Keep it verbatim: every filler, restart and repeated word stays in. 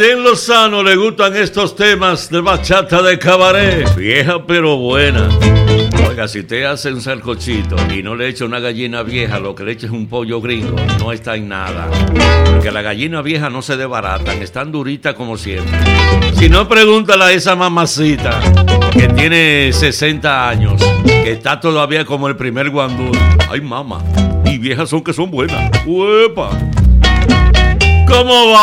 Aiden Lozano le gustan estos temas de bachata de cabaret, vieja pero buena. Oiga, si usted hace un sancochito y no le echa una gallina vieja, lo que le echa es un pollo gringo, no está en nada. Porque las gallinas viejas no se desbaratan, están duritas como siempre. Si no, pregúntale a esa mamacita que tiene sesenta años, que está todavía como el primer guandú. Ay, mamá, y viejas son que son buenas. ¡Uepa! ¿Cómo va?